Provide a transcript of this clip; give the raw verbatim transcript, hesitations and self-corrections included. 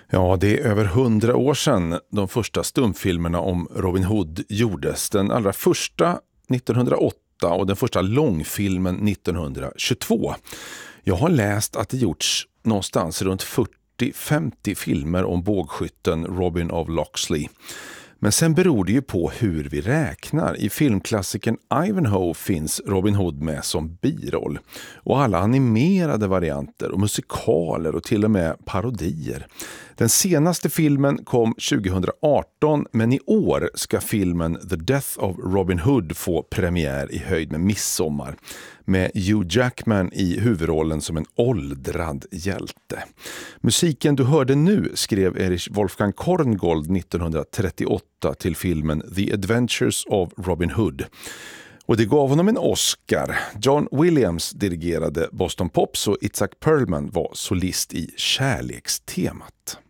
Ja, det är över hundra år sedan de första stumfilmerna om Robin Hood gjordes. Den allra första nittonhundraåtta och den första långfilmen nittonhundratjugotvå. Jag har läst att det gjorts någonstans runt fyrtio femtio filmer om bågskytten Robin of Locksley. Men sen beror det ju på hur vi räknar. I filmklassikern Ivanhoe finns Robin Hood med som biroll. Och alla animerade varianter och musikaler och till och med parodier. Den senaste filmen kom tjugohundraarton, men i år ska filmen The Death of Robin Hood få premiär i höjd med midsommar. Med Hugh Jackman i huvudrollen som en åldrad hjälte. Musiken du hörde nu skrev Erich Wolfgang Korngold nittonhundratrettioåtta till filmen The Adventures of Robin Hood. Och det gav honom en Oscar. John Williams dirigerade Boston Pops och Itzhak Perlman var solist i kärlekstemat.